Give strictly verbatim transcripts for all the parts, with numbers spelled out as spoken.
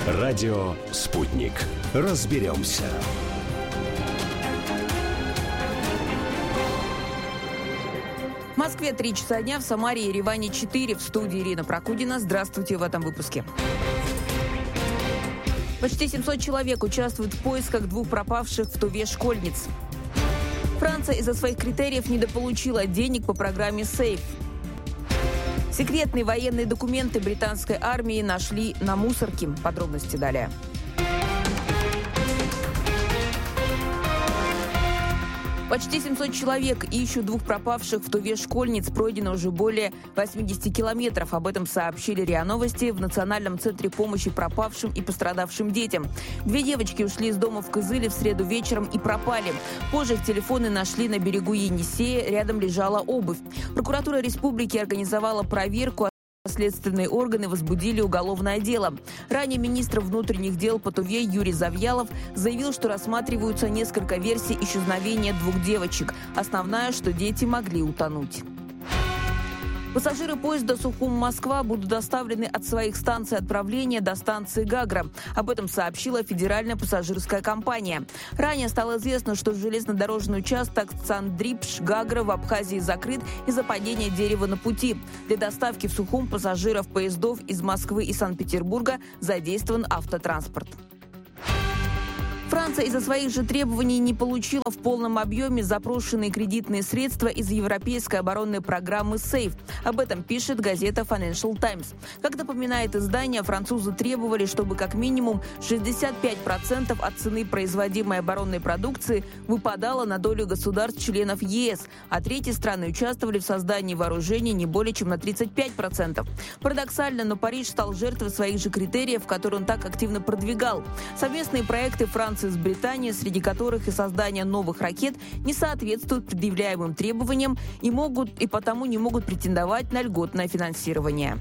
Радио «Спутник». Разберемся. В Москве три часа дня, в Самаре и Ереване четыре. В студии Ирина Прокудина. Здравствуйте в этом выпуске. Почти семьсот человек участвуют в поисках двух пропавших в Туве школьниц. Франция из-за своих критериев недополучила денег по программе «Сейф». Секретные военные документы британской армии нашли на мусорке. Подробности далее. Почти семьсот человек ищут двух пропавших в Туве школьниц. Пройдено уже более восемьдесят километров. Об этом сообщили РИА Новости в Национальном центре помощи пропавшим и пострадавшим детям. Две девочки ушли из дома в Кызыле в среду вечером и пропали. Позже их телефоны нашли на берегу Енисея. Рядом лежала обувь. Прокуратура республики организовала проверку. Следственные органы возбудили уголовное дело. Ранее министр внутренних дел по Туве Юрий Завьялов заявил, что рассматриваются несколько версий исчезновения двух девочек. Основная, что дети могли утонуть. Пассажиры поезда Сухум-Москва будут доставлены от своих станций отправления до станции Гагра. Об этом сообщила Федеральная пассажирская компания. Ранее стало известно, что железнодорожный участок Цандрипш-Гагра в Абхазии закрыт из-за падения дерева на пути. Для доставки в Сухум пассажиров поездов из Москвы и Санкт-Петербурга задействован автотранспорт. Франция из-за своих же требований не получила в полном объеме запрошенные кредитные средства из европейской оборонной программы «Сейф». Об этом пишет газета Financial Times. Как напоминает издание, французы требовали, чтобы как минимум шестьдесят пять процентов от цены производимой оборонной продукции выпадало на долю государств-членов ЕС, а третьи страны участвовали в создании вооружений не более чем на тридцать пять процентов. Парадоксально, но Париж стал жертвой своих же критериев, которые он так активно продвигал. Совместные проекты Франции с Британией, среди которых и создание новых ракет, не соответствуют предъявляемым требованиям и могут и потому не могут претендовать на льготное финансирование.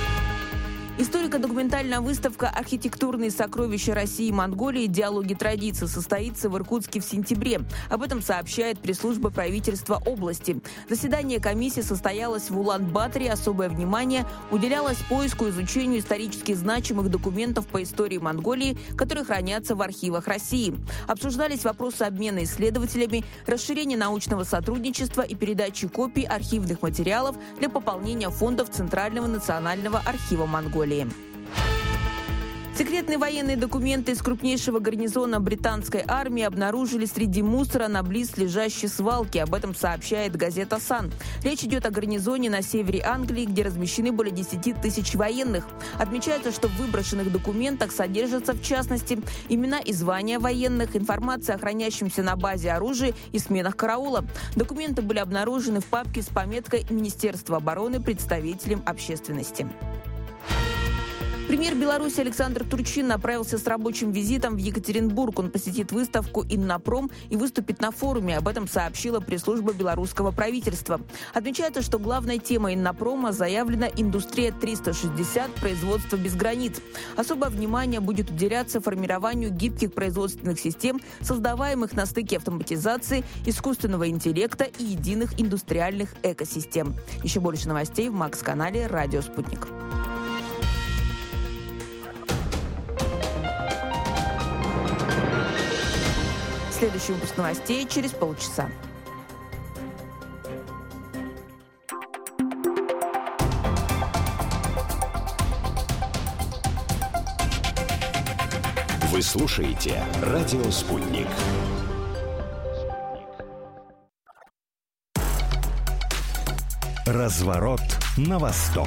Историко-документальная выставка «Архитектурные сокровища России и Монголии. Диалоги традиций» состоится в Иркутске в сентябре. Об этом сообщает пресс-служба правительства области. Заседание комиссии состоялось в Улан-Баторе. Особое внимание уделялось поиску и изучению исторически значимых документов по истории Монголии, которые хранятся в архивах России. Обсуждались вопросы обмена исследователями, расширения научного сотрудничества и передачи копий архивных материалов для пополнения фондов Центрального национального архива Монголии. Секретные военные документы из крупнейшего гарнизона британской армии обнаружили среди мусора на близлежащей свалке. Об этом сообщает газета «Сан». Речь идет о гарнизоне на севере Англии, где размещены более десяти тысяч военных. Отмечается, что в выброшенных документах содержатся, в частности, имена и звания военных, информация о хранящемся на базе оружии и сменах караула. Документы были обнаружены в папке с пометкой «Министерство обороны представителям общественности». Премьер Беларуси Александр Турчин направился с рабочим визитом в Екатеринбург. Он посетит выставку «Иннопром» и выступит на форуме. Об этом сообщила пресс-служба белорусского правительства. Отмечается, что главная тема «Иннопрома» заявлена «Индустрия триста шестьдесят. Производство без границ». Особое внимание будет уделяться формированию гибких производственных систем, создаваемых на стыке автоматизации, искусственного интеллекта и единых индустриальных экосистем. Еще больше новостей в Макс-канале «Радио Спутник». Следующий выпуск новостей через полчаса. Вы слушаете «Радио Спутник». Разворот на восток.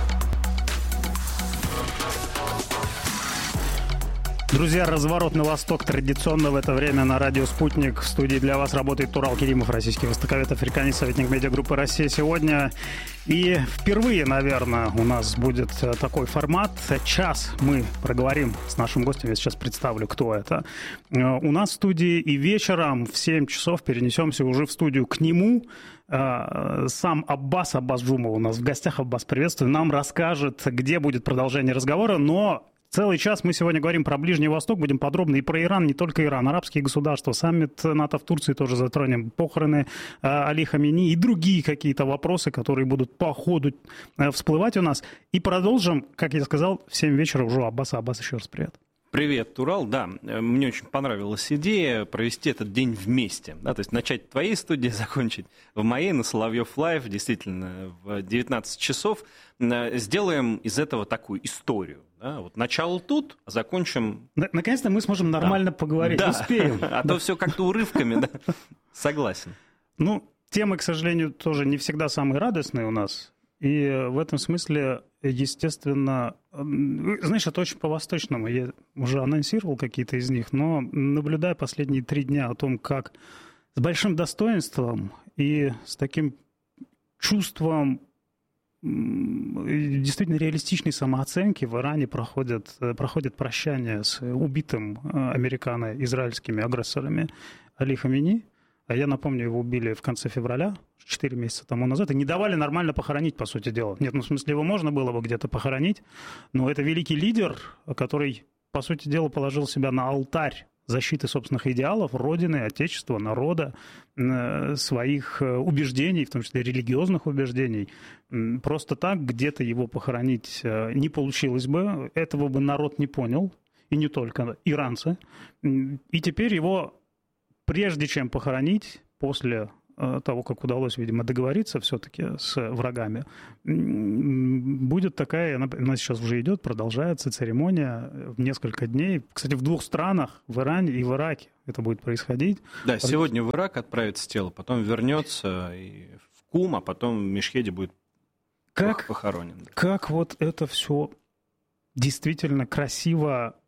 Друзья, разворот на восток традиционно в это время на радио «Спутник». В студии для вас работает Турал Керимов, российский востоковед, африканист, советник медиагруппы «Россия сегодня». И впервые, наверное, у нас будет такой формат. Час мы проговорим с нашим гостем. Я сейчас представлю, кто это. У нас в студии и вечером в семь часов перенесемся уже в студию к нему. Сам Аббас, Аббас Джумов у нас в гостях. Аббас, приветствую. Нам расскажет, где будет продолжение разговора, но... Целый час мы сегодня говорим про Ближний Восток, будем подробно и про Иран, не только Иран, арабские государства, саммит НАТО в Турции тоже затронем, похороны э, Али Хамини и другие какие-то вопросы, которые будут по ходу э, всплывать у нас. И продолжим, как я сказал, в семь вечера уже у Аббаса. Аббас, еще раз привет. Привет, Турал. Да, мне очень понравилась идея провести этот день вместе. Да, то есть начать в твоей студии, закончить в моей, на Соловьев Лайв, действительно, в девятнадцать часов. Сделаем из этого такую историю. Да? Вот начало тут, а закончим... Наконец-то мы сможем нормально да. поговорить, да. успеем. А то все как-то урывками, да? Согласен. Ну, темы, к сожалению, тоже не всегда самые радостные у нас. И в этом смысле, естественно, знаешь, это очень по-восточному. Я уже анонсировал какие-то из них, но наблюдая последние три дня о том, как с большим достоинством и с таким чувством действительно реалистичной самооценки в Иране проходит, проходит прощание с убитым американо-израильскими агрессорами Али Хамини. А я напомню, его убили в конце февраля, четыре месяца тому назад, и не давали нормально похоронить, по сути дела. Нет, ну, в смысле, его можно было бы где-то похоронить, но это великий лидер, который, по сути дела, положил себя на алтарь защиты собственных идеалов, родины, отечества, народа, своих убеждений, в том числе религиозных убеждений. Просто так где-то его похоронить не получилось бы, этого бы народ не понял, и не только иранцы. И теперь его... Прежде чем похоронить, после того, как удалось, видимо, договориться все-таки с врагами, будет такая, она, она сейчас уже идет, продолжается церемония в несколько дней. Кстати, в двух странах, в Иране и в Ираке это будет происходить. Да, сегодня в Ирак отправится тело, потом вернется и в Кум, а потом в Мешхеде будет как, похоронен. Как вот это все действительно красиво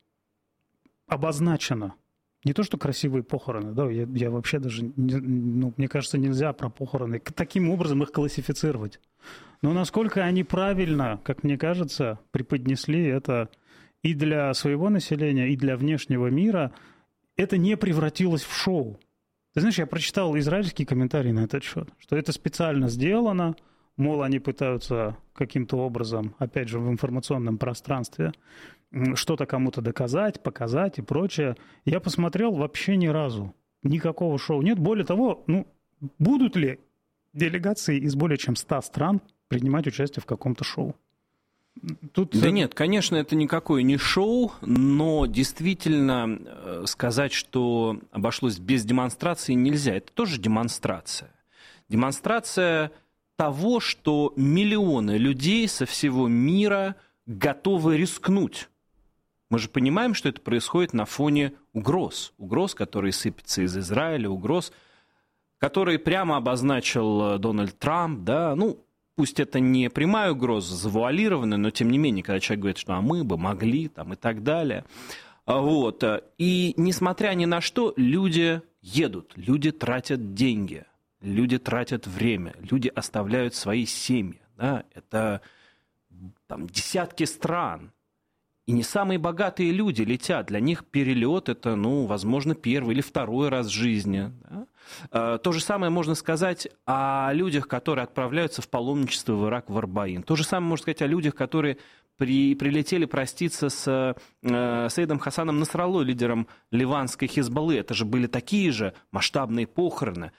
обозначено. Не то, что красивые похороны, да, я, я вообще даже, не, ну, мне кажется, нельзя про похороны таким образом их классифицировать. Но насколько они правильно, как мне кажется, преподнесли это и для своего населения, и для внешнего мира, это не превратилось в шоу. Ты знаешь, я прочитал израильские комментарии на этот счет, что это специально сделано, мол, они пытаются каким-то образом, опять же, в информационном пространстве что-то кому-то доказать, показать и прочее. Я посмотрел, вообще ни разу никакого шоу нет. Более того, ну, будут ли делегации из более чем ста стран принимать участие в каком-то шоу? Тут... Да нет, конечно, это никакое не шоу, но действительно сказать, что обошлось без демонстрации, нельзя. Это тоже демонстрация. Демонстрация того, что миллионы людей со всего мира готовы рискнуть. Мы же понимаем, что это происходит на фоне угроз. Угроз, которые сыпятся из Израиля, угроз, которые прямо обозначил Дональд Трамп. Да? Ну, пусть это не прямая угроза, завуалированная, но тем не менее, когда человек говорит, что а мы бы могли, там, и так далее. Вот. И несмотря ни на что, люди едут, люди тратят деньги, люди тратят время, люди оставляют свои семьи. Да? Это там, десятки стран. И не самые богатые люди летят. Для них перелет – это, ну, возможно, первый или второй раз в жизни. Да? То же самое можно сказать о людях, которые отправляются в паломничество в Ирак, в Арбаин. То же самое можно сказать о людях, которые при, прилетели проститься с э, Саидом Хасаном Насраллой, лидером ливанской Хизбаллы. Это же были такие же масштабные похороны.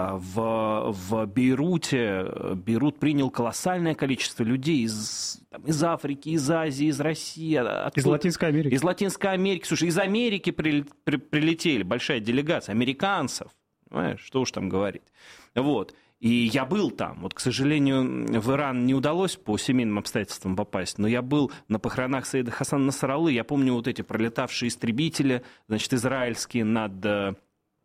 В, в Бейруте, Бейрут принял колоссальное количество людей из, там, из Африки, из Азии, из России. Откуда? Из Латинской Америки. Из Латинской Америки. Слушай, из Америки при, при, прилетели большая делегация американцев. Понимаешь, что уж там говорить. Вот. И я был там. Вот, к сожалению, в Иран не удалось по семейным обстоятельствам попасть, но я был на похоронах Саида Хасана Насраллы. Я помню вот эти пролетавшие истребители, значит, израильские над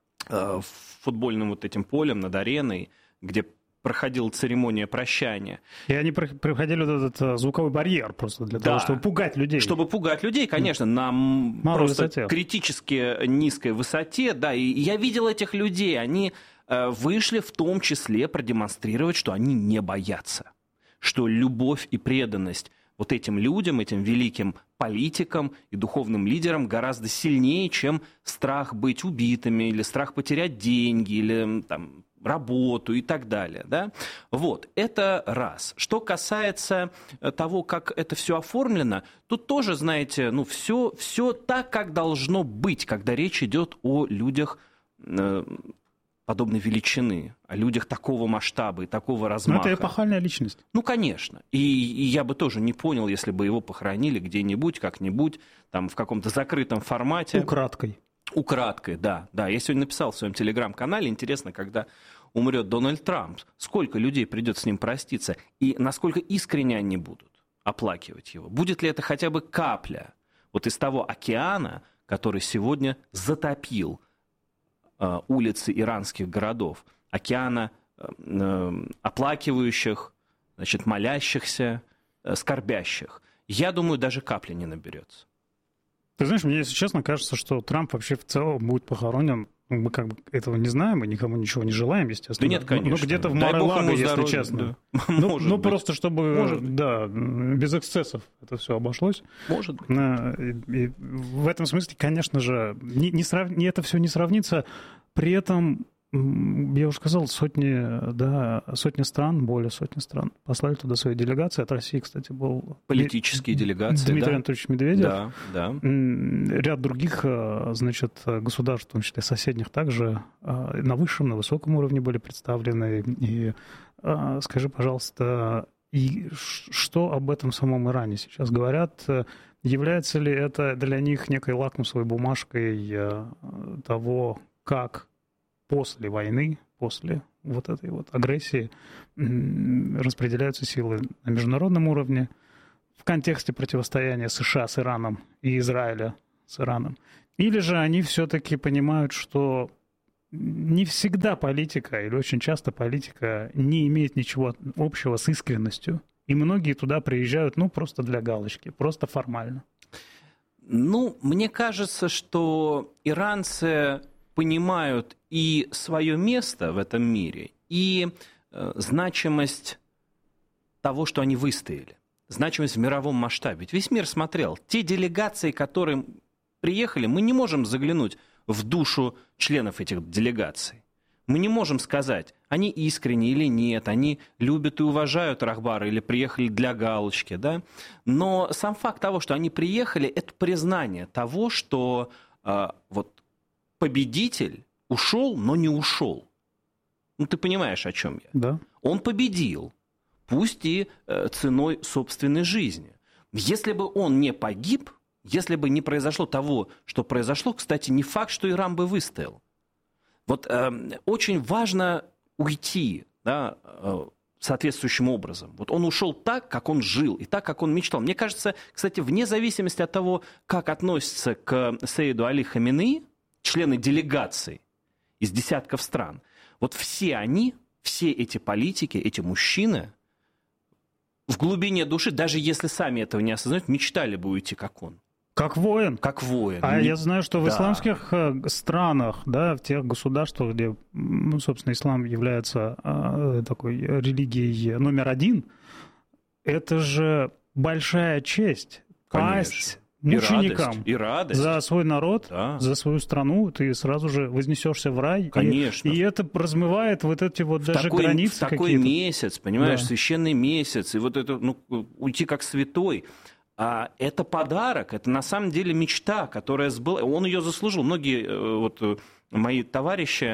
футбольным вот этим полем, над ареной, где проходила церемония прощания. И они проходили вот этот звуковой барьер просто для да. того, чтобы пугать людей. Чтобы пугать людей, конечно, на Малой просто высоте. Критически низкой высоте. Да, и я видел этих людей, они вышли в том числе продемонстрировать, что они не боятся, что любовь и преданность вот этим людям, этим великим политикам и духовным лидерам гораздо сильнее, чем страх быть убитыми, или страх потерять деньги, или там, работу и так далее. Да? Вот, это раз. Что касается того, как это все оформлено, тут тоже, знаете, ну, все, все так, как должно быть, когда речь идет о людях, подобной величины, о людях такого масштаба и такого размаха. Но это эпохальная личность. Ну, конечно. И, и я бы тоже не понял, если бы его похоронили где-нибудь, как-нибудь, там, в каком-то закрытом формате. Украдкой. Украдкой, да. Да. Я сегодня написал в своем телеграм-канале, интересно, когда умрет Дональд Трамп, сколько людей придет с ним проститься, и насколько искренне они будут оплакивать его. Будет ли это хотя бы капля вот из того океана, который сегодня затопил э, улицы иранских городов, океана э, э, оплакивающих, значит, молящихся, э, скорбящих. Я думаю, даже капли не наберется. Ты знаешь, мне, если честно, кажется, что Трамп вообще в целом будет похоронен. Мы как бы этого не знаем, мы никому ничего не желаем, естественно. Да нет, конечно. Но где-то в Мар-а-Лаго, если здоровья, честно. Да. Ну, ну просто чтобы, Может да, без эксцессов это все обошлось. Может быть. И, и в этом смысле, конечно же, не, не срав... это все не сравнится. При этом, я уже сказал, сотни, да, сотни стран, более сотни стран послали туда свои делегации. От России, кстати, был... Политические делегации, Дмитрий да. Анатольевич Медведев. Да, да. Ряд других, значит, государств, в том числе соседних, также на высшем, на высоком уровне были представлены. И скажи, пожалуйста, и что об этом самом Иране сейчас говорят? Является ли это для них некой лакмусовой бумажкой того, как после войны, после вот этой вот агрессии распределяются силы на международном уровне в контексте противостояния США с Ираном и Израиля с Ираном? Или же они все-таки понимают, что не всегда политика, или очень часто политика не имеет ничего общего с искренностью, и многие туда приезжают, ну, просто для галочки, просто формально? Ну, мне кажется, что иранцы понимают и свое место в этом мире, и э, значимость того, что они выстояли, значимость в мировом масштабе. Ведь весь мир смотрел. Те делегации, которые приехали, мы не можем заглянуть в душу членов этих делегаций. Мы не можем сказать, они искренне или нет, они любят и уважают Рахбара или приехали для галочки, да? Но сам факт того, что они приехали, это признание того, что э, вот победитель ушел, но не ушел. Ну, ты понимаешь, о чем я? Да. Он победил, пусть и э, ценой собственной жизни. Если бы он не погиб, если бы не произошло того, что произошло, кстати, не факт, что Иран бы выстоял. Вот э, очень важно уйти, да, э, соответствующим образом. Вот он ушел так, как он жил, и так, как он мечтал. Мне кажется, кстати, вне зависимости от того, как относятся к Сеиду Али Хаминеи члены делегаций из десятков стран, вот все они, все эти политики, эти мужчины в глубине души, даже если сами этого не осознают, мечтали бы уйти, как он. Как воин. Как воин. А не... я знаю, что в да. исламских странах, да, в тех государствах, где, ну, собственно, ислам является а, такой религией номер один, это же большая честь. Пасть мученикам и радость, и радость. За свой народ, да. за свою страну, ты сразу же вознесешься в рай. Конечно. И, и это размывает вот эти вот в даже такой, границы в такой какие-то. месяц, понимаешь, да. священный месяц, и вот это, ну, уйти как святой. А это подарок, это на самом деле мечта, которая сбылась. Он ее заслужил. Многие вот мои товарищи,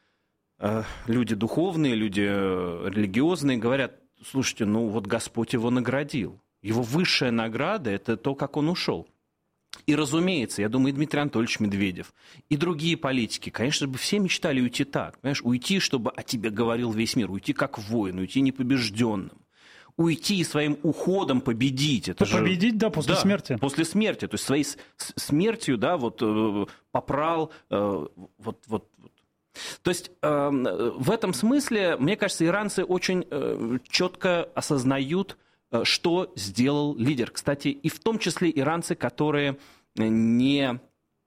люди духовные, люди религиозные, говорят, слушайте, ну вот Господь его наградил. Его высшая награда – это то, как он ушел. И, разумеется, я думаю, и Дмитрий Анатольевич Медведев, и другие политики, конечно же, все мечтали уйти так. Понимаешь, уйти, чтобы о тебе говорил весь мир, уйти как воин, уйти непобежденным. Уйти и своим уходом победить. Это же... Победить, да, после да, смерти. После смерти. То есть своей смертью, да, вот э, попрал, э, вот, вот, вот. То есть э, в этом смысле, мне кажется, иранцы очень э, четко осознают, э, что сделал лидер. Кстати, и в том числе иранцы, которые не,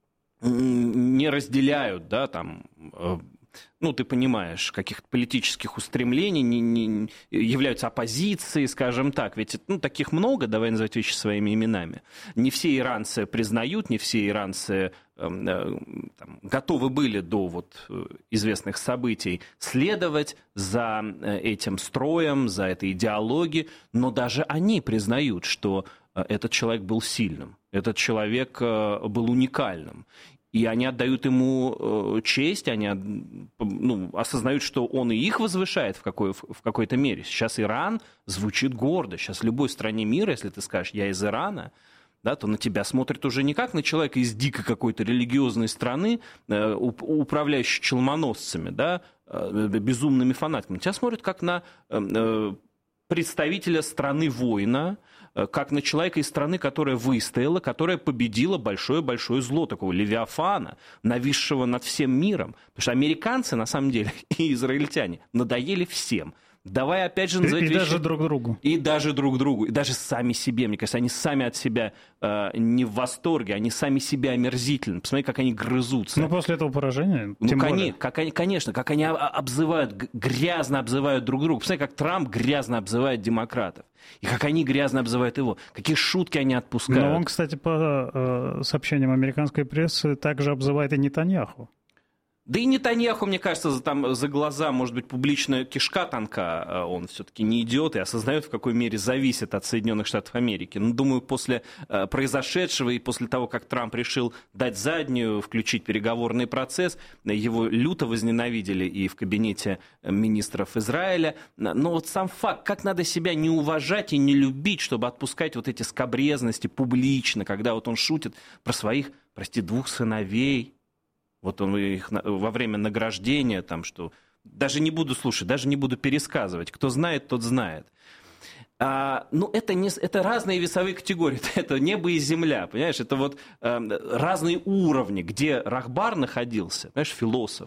не разделяют, да, там... Э, ну, ты понимаешь, каких-то политических устремлений, не, не, являются оппозицией, скажем так. Ведь ну, таких много, давай называть вещи своими именами. Не все иранцы признают, не все иранцы э, э, там, готовы были до вот, известных событий следовать за этим строем, за этой идеологией, но даже они признают, что этот человек был сильным, этот человек был уникальным. И они отдают ему честь, они ну, осознают, что он и их возвышает в, какой, в какой-то мере. Сейчас Иран звучит гордо. Сейчас в любой стране мира, если ты скажешь «я из Ирана», да, то на тебя смотрят уже не как на человека из дикой какой-то религиозной страны, управляющей челмоносцами, да, безумными фанатиками. Тебя смотрят как на представителя страны-воина, как на человека из страны, которая выстояла, которая победила большое-большое зло, такого Левиафана, нависшего над всем миром. Потому что американцы, на самом деле, и израильтяне надоели всем. Давай опять же называть и, вещи... И даже друг другу. И даже друг другу. И даже сами себе. Мне кажется, они сами от себя э, не в восторге, они сами себе омерзительны. Посмотри, как они грызутся. Ну, после этого поражения, ну, тем кони, более. Как они, конечно, как они обзывают, грязно обзывают друг друга. Посмотри, как Трамп грязно обзывает демократов. И как они грязно обзывают его. Какие шутки они отпускают. Но он, кстати, по э, сообщениям американской прессы, также обзывает и Нетаньяху. Да и Нетаньяху, мне кажется, за, там, за глаза, может быть, публичная кишка тонка, он все-таки не идет и осознает, в какой мере зависит от Соединенных Штатов Америки. Но, думаю, после э, произошедшего и после того, как Трамп решил дать заднюю, включить переговорный процесс, его люто возненавидели и в кабинете министров Израиля. Но вот сам факт, как надо себя не уважать и не любить, чтобы отпускать вот эти скабрезности публично, когда вот он шутит про своих, прости, двух сыновей. Вот он их во время награждения, там, что... Даже не буду слушать, даже не буду пересказывать. Кто знает, тот знает. А, ну, это, не, это разные весовые категории. Это небо и земля, понимаешь? Это вот а, разные уровни, где Рахбар находился, понимаешь, философ,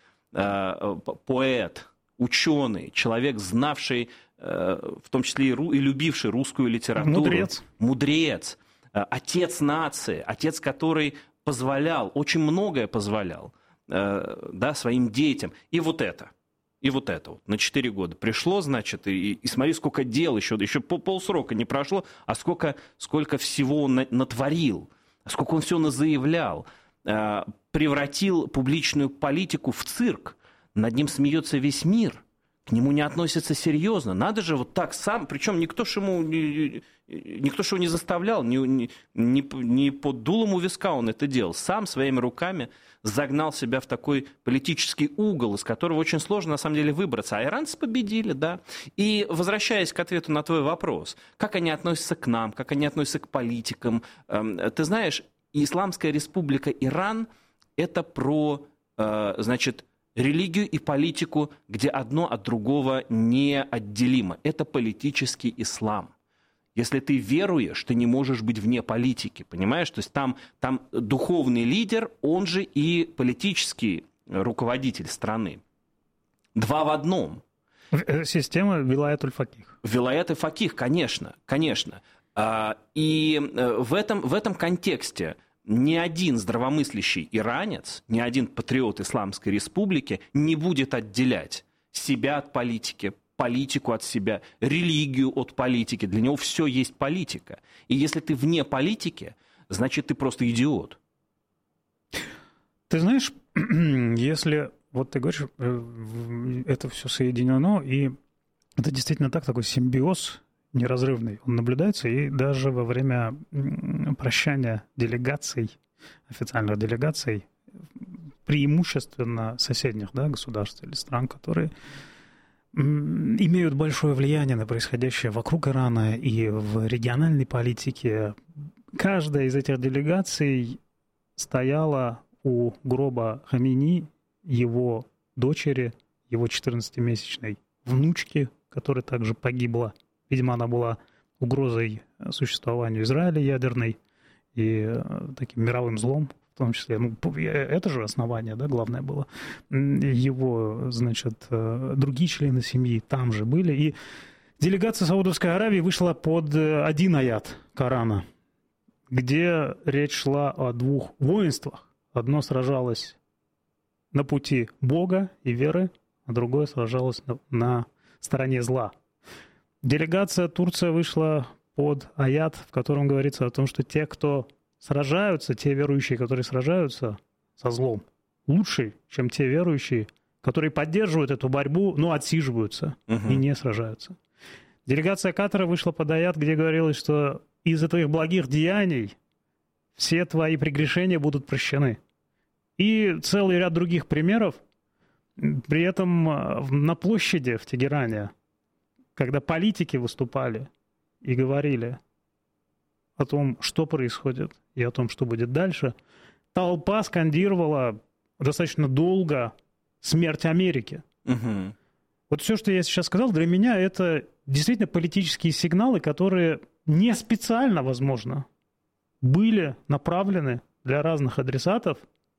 а, поэт, ученый, человек, знавший, а, в том числе и, ру, и любивший русскую литературу. Мудрец. Мудрец. А, отец нации, отец, который... позволял, очень многое позволял э, да, своим детям. И вот это, и вот это вот на четыре года пришло, значит, и, и смотри, сколько дел еще, еще пол, полсрока не прошло, а сколько, сколько всего он на, натворил, сколько он все назаявлял, э, превратил публичную политику в цирк, над ним смеется весь мир, к нему не относятся серьезно. Надо же вот так сам, причем никто ж ему... Никто же его не заставлял, не, не, не под дулом у виска он это делал. Сам своими руками загнал себя в такой политический угол, из которого очень сложно, на самом деле, выбраться. А иранцы победили, да. И возвращаясь к ответу на твой вопрос, как они относятся к нам, как они относятся к политикам. Ты знаешь, Исламская республика Иран – это про, значит, религию и политику, где одно от другого неотделимо. Это политический ислам. Если ты веруешь, ты не можешь быть вне политики, понимаешь? То есть там, там духовный лидер, он же и политический руководитель страны. Два в одном. Система вилаят-уль-факих. Вилаят-уль-факих, конечно, конечно. И в этом, в этом контексте ни один здравомыслящий иранец, ни один патриот Исламской Республики не будет отделять себя от политики, политику от себя, религию от политики. Для него все есть политика. И если ты вне политики, значит, ты просто идиот. Ты знаешь, если, вот ты говоришь, это все соединено, и это действительно так, такой симбиоз неразрывный, он наблюдается, и даже во время прощания делегаций, официальных делегаций, преимущественно соседних, да, государств или стран, которые имеют большое влияние на происходящее вокруг Ирана и в региональной политике. Каждая из этих делегаций стояла у гроба Хамини, его дочери, его четырнадцатимесячной внучки, которая также погибла. Видимо, она была угрозой существованию Израиля ядерной и таким мировым злом. В том числе, ну, это же основание, да, главное было. Его, значит, другие члены семьи там же были. И делегация Саудовской Аравии вышла под один аят Корана, где речь шла о двух воинствах. Одно сражалось на пути Бога и веры, а другое сражалось на, на стороне зла. Делегация Турция вышла под аят, в котором говорится о том, что те, кто сражаются, те верующие, которые сражаются со злом, лучше, чем те верующие, которые поддерживают эту борьбу, но отсиживаются uh-huh. и не сражаются. Делегация Катара вышла под аят, где говорилось, что из-за твоих благих деяний все твои прегрешения будут прощены. И целый ряд других примеров. При этом на площади в Тегеране, когда политики выступали и говорили о том, что происходит, и о том, что будет дальше, толпа скандировала достаточно долго «Смерть Америки». Угу. Вот все, что я сейчас сказал, для меня это действительно политические сигналы, которые не специально, возможно, были направлены для разных адресатов.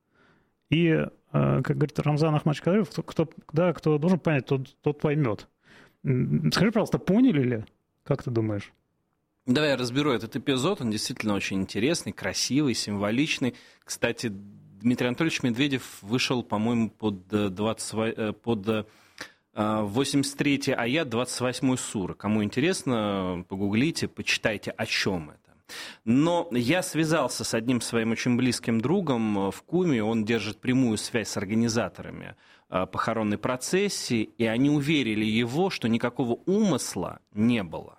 И, как говорит Рамзан Ахмадович, кто, да, кто должен понять, тот, тот поймет. Скажи, пожалуйста, поняли ли? Как ты думаешь? Давай я разберу этот эпизод. Он действительно очень интересный, красивый, символичный. Кстати, Дмитрий Анатольевич Медведев вышел, по-моему, под, двадцать, под восемьдесят третий аят, двадцать восьмой сура. Кому интересно, погуглите, почитайте, о чем это. Но я связался с одним своим очень близким другом в Куме, он держит прямую связь с организаторами похоронной процессии, и они уверили его, что никакого умысла не было.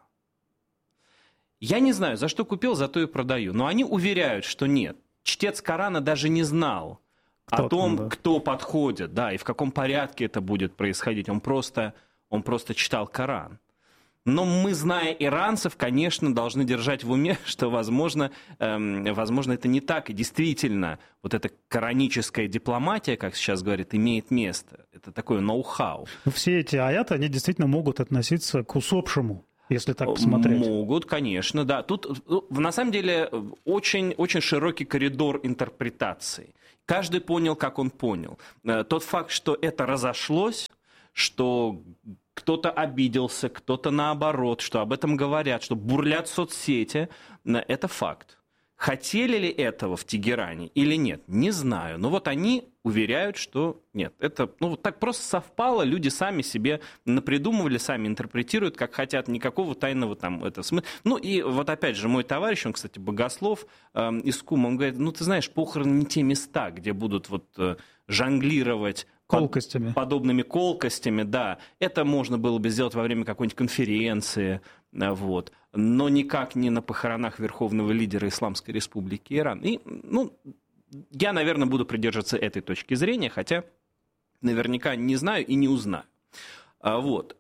Я не знаю, за что купил, зато и продаю, но они уверяют, что нет. Чтец Корана даже не знал кто о том, там, да. кто подходит, да, и в каком порядке это будет происходить. Он просто, он просто читал Коран. Но мы, зная иранцев, конечно, должны держать в уме, что, возможно, эм, возможно, это не так. И действительно, вот эта кораническая дипломатия, как сейчас говорят, имеет место. Это такое ноу-хау. Все эти аяты, они действительно могут относиться к усопшему, если так посмотреть. Могут, конечно, да. Тут, на самом деле, очень, очень широкий коридор интерпретаций. Каждый понял, как он понял. Тот факт, что это разошлось, что кто-то обиделся, кто-то наоборот, что об этом говорят, что бурлят соцсети, это факт. Хотели ли этого в Тегеране или нет, не знаю. Но вот они уверяют, что нет. Это ну, вот так просто совпало, люди сами себе напридумывали, сами интерпретируют, как хотят, никакого тайного там это смысла. Ну и вот опять же мой товарищ, он, кстати, богослов э, из Кума, он говорит, ну ты знаешь, похороны не те места, где будут вот э, жонглировать колкостями. Под, подобными колкостями, да. Это можно было бы сделать во время какой-нибудь конференции, вот. Но никак не на похоронах верховного лидера Исламской Республики Иран. И, ну, я, наверное, буду придерживаться этой точки зрения, хотя наверняка не знаю и не узнаю. Вот.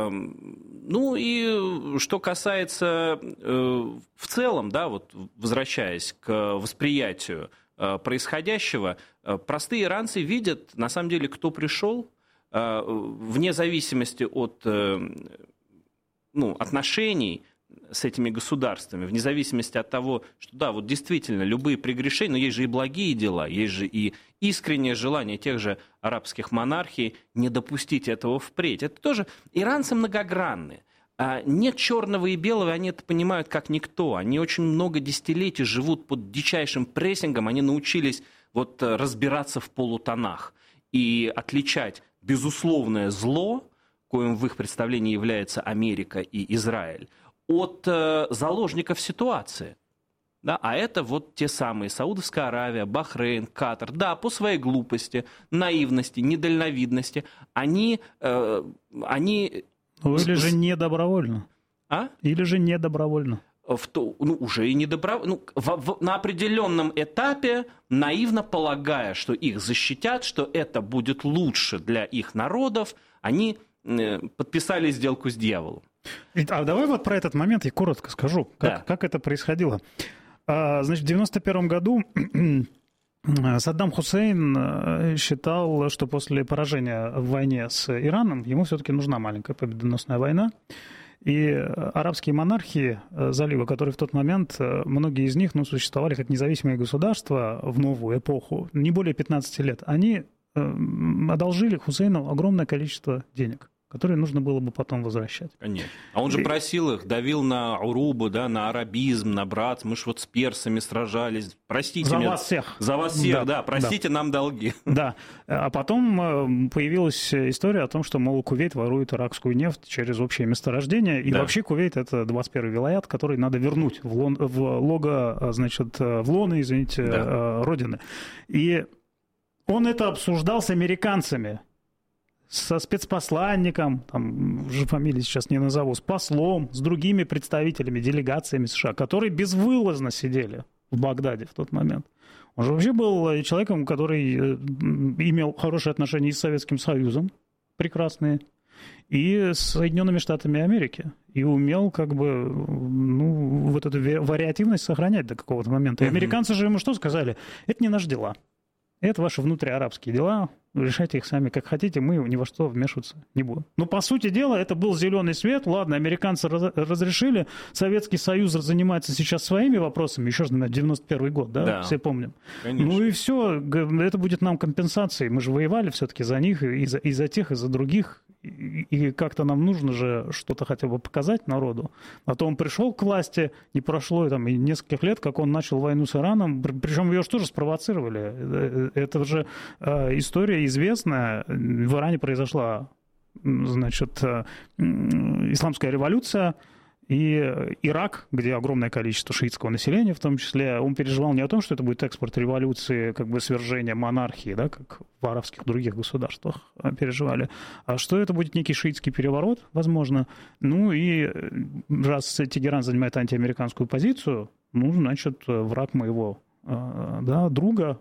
Ну и что касается в целом, да, вот возвращаясь к восприятию происходящего, простые иранцы видят, на самом деле, кто пришел, вне зависимости от ну, отношений с этими государствами, вне зависимости от того, что да, вот действительно, любые прегрешения, но есть же и благие дела, есть же и искреннее желание тех же арабских монархий не допустить этого впредь. Это тоже иранцы многогранны. Нет черного и белого, они это понимают как никто. Они очень много десятилетий живут под дичайшим прессингом, они научились вот разбираться в полутонах и отличать безусловное зло, коим в их представлении является Америка и Израиль, от э, заложников ситуации. Да? А это вот те самые Саудовская Аравия, Бахрейн, Катар. Да, по своей глупости, наивности, недальновидности, они... Э, они... Ну, или же не добровольно. А? Или же не добровольно. В то, ну, уже и не добровольно. Ну, в, в, на определенном этапе, наивно полагая, что их защитят, что это будет лучше для их народов, они э, подписали сделку с дьяволом. А давай вот про этот момент я коротко скажу, как, Да. как это происходило. А, значит, в девяносто первом году Саддам Хусейн считал, что после поражения в войне с Ираном ему все-таки нужна маленькая победоносная война. И арабские монархии залива, которые в тот момент, многие из них ну, существовали как независимые государства в новую эпоху, не более пятнадцати лет, они одолжили Хусейну огромное количество денег, которые нужно было бы потом возвращать. Конечно. А он же просил их, давил на урубу, да, на арабизм, на брат. Мы же вот с персами сражались. Простите За меня. вас всех. За вас всех, да. Да, Простите да. нам долги. Да. А потом появилась история о том, что, мол, Кувейт ворует иракскую нефть через общее месторождение. И Да. вообще Кувейт — это двадцать первый вилаят, который надо вернуть в, лон, в лого, значит, в лоно, извините, Да. родины. И он это обсуждал с американцами. Со спецпосланником, там уже фамилии сейчас не назову, с послом, с другими представителями, делегациями США, которые безвылазно сидели в Багдаде в тот момент. Он же вообще был человеком, который имел хорошие отношения и с Советским Союзом, прекрасные, и с Соединенными Штатами Америки. И умел как бы, ну, вот эту вариативность сохранять до какого-то момента. И американцы же ему что сказали? Это не наши дела. Это ваши внутриарабские дела. Решайте их сами как хотите, мы ни во что вмешиваться не будем. Но, по сути дела, это был зеленый свет. Ладно, американцы раз- разрешили. Советский Союз занимается сейчас своими вопросами. Еще же, наверное, девяносто первый год, да? Да. Все помним. Конечно. Ну и все. Это будет нам компенсацией. Мы же воевали все-таки за них, и за, и за тех, и за других. И, и как-то нам нужно же что-то хотя бы показать народу. А то он пришел к власти, не прошло там, и нескольких лет, как он начал войну с Ираном. Причем ее же тоже спровоцировали. Это же э, история известная. В Иране произошла, значит, исламская революция, и Ирак, где огромное количество шиитского населения, в том числе, он переживал не о том, что это будет экспорт революции, как бы свержение монархии, да, как в арабских других государствах переживали, а что это будет некий шиитский переворот, возможно. Ну и раз Тегеран занимает антиамериканскую позицию, ну, значит, враг моего, да, друга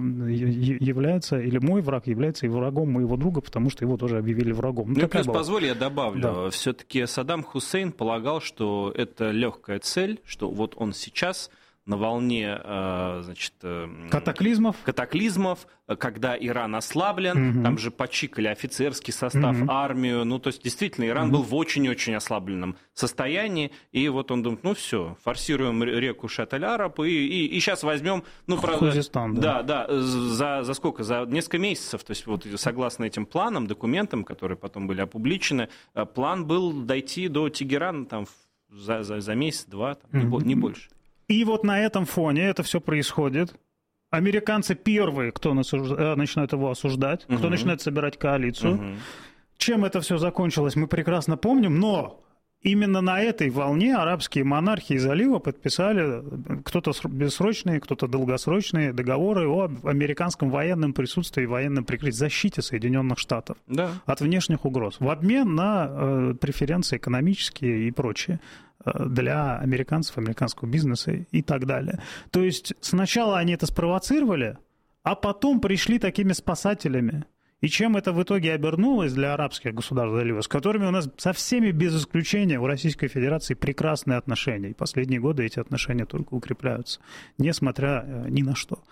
является, или мой враг является и врагом моего друга, потому что его тоже объявили врагом. Ну, ну плюс, была. Позволь, я добавлю. Да. Все-таки Саддам Хусейн полагал, что это легкая цель, что вот он сейчас на волне, значит, катаклизмов, катаклизмов, когда Иран ослаблен, угу. там же почикали офицерский состав, угу. армию, ну, то есть, действительно, Иран угу. был в очень-очень ослабленном состоянии, и вот он думает, ну, все, форсируем реку Шат-эль-Араб, и, и, и сейчас возьмем, ну, правда... Хузистан, да. Да, да, за, за сколько? За несколько месяцев, то есть, вот, согласно этим планам, документам, которые потом были опубличены, план был дойти до Тегерана, там, за, за, за месяц-два, там, угу. не, не больше. И вот на этом фоне это все происходит. Американцы первые, кто начинает его осуждать, кто uh-huh. начинает собирать коалицию. Uh-huh. Чем это все закончилось, мы прекрасно помним, но именно на этой волне арабские монархии залива подписали кто-то бессрочные, кто-то долгосрочные договоры о американском военном присутствии и военном прикрытии, защите Соединенных Штатов да. от внешних угроз в обмен на э, преференции экономические и прочее для американцев, американского бизнеса и так далее. То есть сначала они это спровоцировали, а потом пришли такими спасателями. И чем это в итоге обернулось для арабских государств залива, с которыми у нас со всеми без исключения у Российской Федерации прекрасные отношения. И последние годы эти отношения только укрепляются, несмотря ни на что.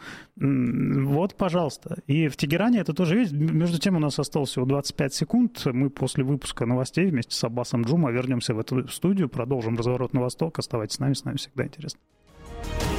Вот, пожалуйста. И в Тегеране это тоже есть. Между тем у нас осталось всего двадцать пять секунд. Мы после выпуска новостей вместе с Аббасом Джума вернемся в эту студию, продолжим разворот на восток. Оставайтесь с нами, с нами всегда интересно.